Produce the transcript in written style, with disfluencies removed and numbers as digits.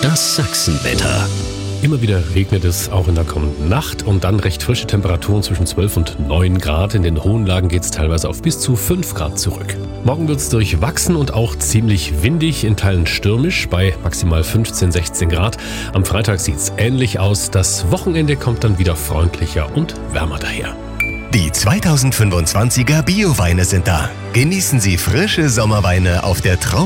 Das Sachsenwetter. Immer wieder regnet es, auch in der kommenden Nacht, und dann recht frische Temperaturen zwischen 12 und 9 Grad. In den hohen Lagen geht es teilweise auf bis zu 5 Grad zurück. Morgen wird es durchwachsen und auch ziemlich windig, in Teilen stürmisch, bei maximal 15, 16 Grad. Am Freitag sieht es ähnlich aus. Das Wochenende kommt dann wieder freundlicher und wärmer daher. Die 2025er Bio-Weine sind da. Genießen Sie frische Sommerweine auf der